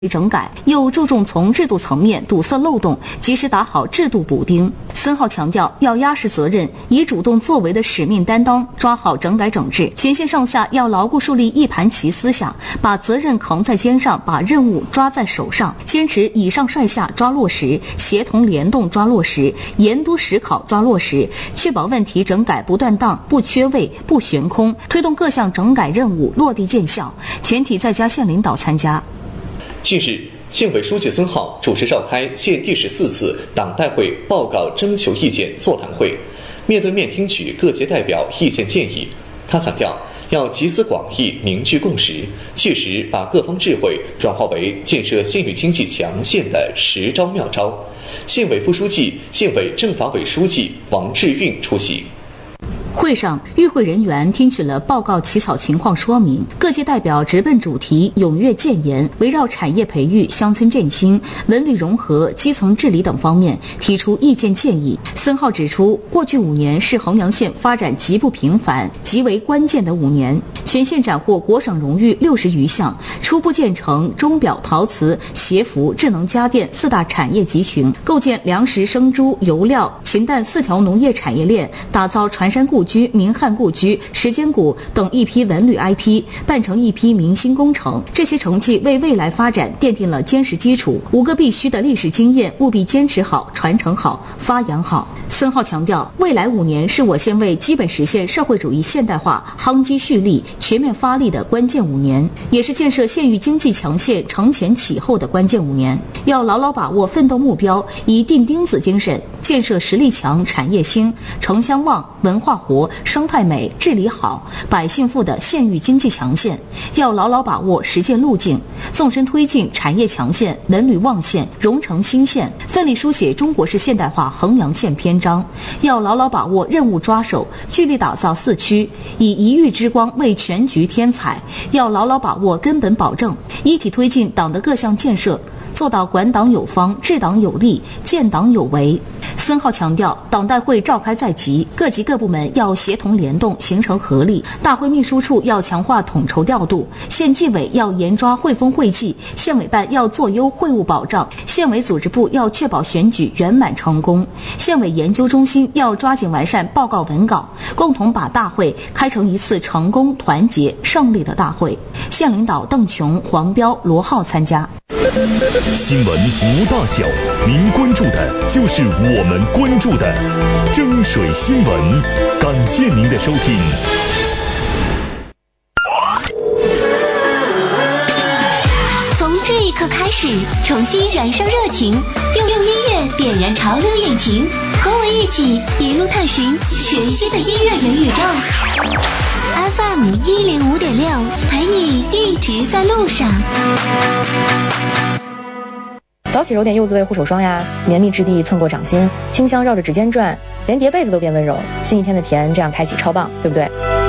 整改，又注重从制度层面堵塞漏洞，及时打好制度补丁。孙浩强调，要压实责任，以主动作为的使命担当，抓好整改整治。全线上下要牢固树立一盘棋思想，把责任扛在肩上，把任务抓在手上，坚持以上率下抓落实，协同联动抓落实，严督实考抓落实，确保问题整改不断档、不缺位、不悬空，推动各项整改任务落地见效。全体在家县领导参加。 近日，县委书记孙浩主持召开县第14次党代会报告征求意见座谈会，面对面听取各界代表意见建议。他强调，要集思广益，凝聚共识，切实把各方智慧转化为建设县域经济强县的实招妙招。县委副书记、县委政法委书记王志运出席。 会上，与会人员听取了报告起草情况说明，各界代表直奔主题，踊跃建言，围绕产业培育、乡村振兴、文旅融合、基层治理等方面提出意见建议。孙浩指出，过去5年是衡阳县发展极不平凡、极为关键的5年，全县斩获国省荣誉60余项，初步建成钟表、陶瓷、鞋服、智能家电4大产业集群，构建粮食、生猪、油料、禽蛋4条农业产业链，打造船山故居、明汉故居、时间谷等一批文旅 IP， 办成一批明星工程。这些成绩为未来发展奠定了坚实基础。5个必须的历史经验务必坚持好、传承好、发扬好。孙浩强调，未来5年是我县为基本实现社会主义现代化夯基蓄力、全面发力的关键5年，也是建设县域经济强县承前启后的关键5年。要牢牢把握奋斗目标，以钉钉子精神建设实力强、产业兴、城乡旺、文化活、生态美、治理好、百姓富的县域经济强县。要牢牢把握实践路径，纵深推进产业强县、文旅旺县、融城兴县，奋力书写中国式现代化衡阳县篇章。要牢牢把握任务抓手，聚力打造4区，以一域之光为全局添彩。要牢牢把握根本保证，一体推进党的各项建设，做到管党有方、治党有力、建党有为。孙浩强调，党代会召开在即，各级各部门要协同联动，形成合力。大会秘书处要强化统筹调度，县纪委要严抓汇丰会纪，县委办要做优会务保障，县委组织部要确保选举圆满成功，县委研究中心要抓紧完善报告文稿，共同把大会开成一次成功、团结、胜利的大会。县领导邓琼、黄彪、罗浩参加。 新闻无大小，您关注的就是我们关注的蒸水新闻。感谢您的收听。 从这一刻开始，重新燃烧热情，用音乐点燃潮流引擎，和我一起一路探寻全新的音乐元宇宙。FM 105.6，陪你一直在路上。 早起揉点柚子味护手霜呀，绵密质地蹭过掌心，清香绕着指尖转，连叠被子都变温柔。新一天的甜这样开启超棒，对不对？